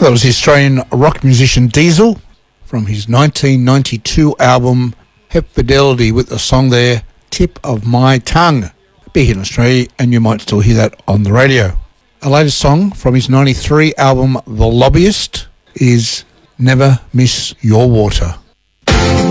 That was the Australian rock musician Diesel from his 1992 album Hep Fidelity with the song there, Tip of My Tongue. Big in Australia, and you might still hear that on the radio. A latest song from his 93 album The Lobbyist is Never Miss Your Water.